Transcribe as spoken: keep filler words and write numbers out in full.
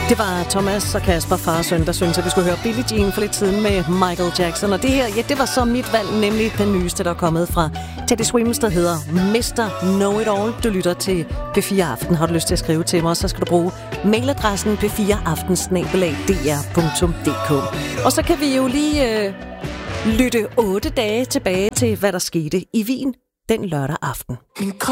Det var Thomas og Kasper, far og søn, der syntes, at vi skulle høre Billie Jean for lidt siden med Michael Jackson. Og det her, ja, det var så mit valg, nemlig den nyeste, der er kommet fra Teddy Swims, der hedder mister Know It All. Du lytter til P fire Aften. Har du lyst til at skrive til mig, så skal du bruge mailadressen p fire aften snabel-a d r punktum d k. Og så kan vi jo lige øh, lytte otte dage tilbage til, hvad der skete i Wien den lørdag aften.